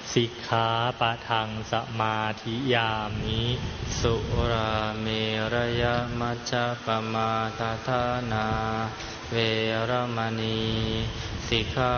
สิกขาปะทังสมาธิยามิสุราเมรยมัชฌัปมาทฐานาเวรมณีสิกขา